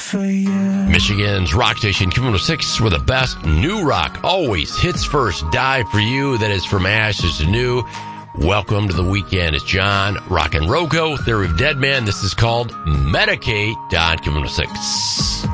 for you. Michigan's rock station, Q106, where the best new rock always hits first. Die for You, that is From Ashes to New. Welcome to the weekend. It's John Rock and Rocco, Theory of Dead Man. This is called Medicate on Q106.